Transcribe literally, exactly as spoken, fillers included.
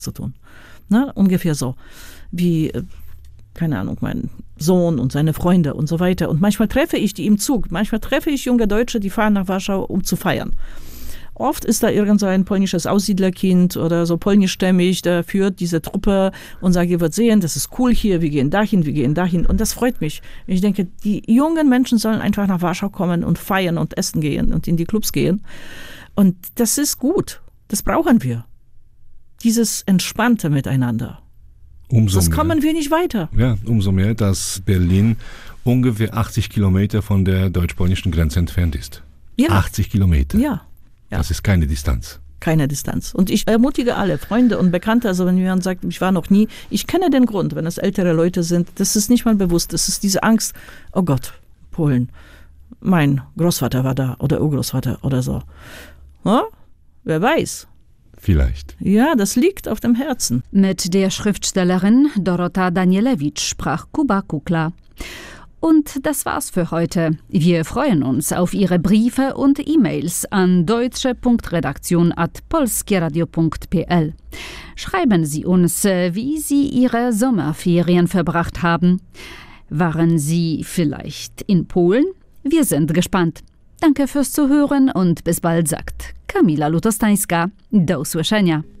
zu tun. Na, ungefähr so. Wie, keine Ahnung, mein Sohn und seine Freunde und so weiter. Und manchmal treffe ich die im Zug. Manchmal treffe ich junge Deutsche, die fahren nach Warschau, um zu feiern. Oft ist da irgend so ein polnisches Aussiedlerkind oder so polnischstämmig, der führt diese Truppe und sagt, ihr werdet sehen, das ist cool hier, wir gehen dahin, wir gehen dahin. Und das freut mich. Ich denke, die jungen Menschen sollen einfach nach Warschau kommen und feiern und essen gehen und in die Clubs gehen. Und das ist gut. Das brauchen wir. Dieses entspannte Miteinander. Umso das mehr. kommen wir nicht weiter. Ja, umso mehr, dass Berlin ungefähr achtzig Kilometer von der deutsch-polnischen Grenze entfernt ist. Ja. achtzig Kilometer. Ja. Ja. Das ist keine Distanz. Keine Distanz. Und ich ermutige alle, Freunde und Bekannte, also wenn jemand sagt, ich war noch nie, ich kenne den Grund, wenn es ältere Leute sind, das ist nicht mal bewusst, das ist diese Angst, oh Gott, Polen, mein Großvater war da oder Urgroßvater oder so. Ja? Wer weiß. Vielleicht. Ja, das liegt auf dem Herzen. Mit der Schriftstellerin Dorota Danielewicz sprach Kuba Kukla. Und das war's für heute. Wir freuen uns auf Ihre Briefe und E-Mails an deutsche punkt redaktion at polskieradio punkt p l. Schreiben Sie uns, wie Sie Ihre Sommerferien verbracht haben. Waren Sie vielleicht in Polen? Wir sind gespannt. Danke fürs Zuhören und bis bald, sagt Kamila Lutostańska. Do usłyszenia.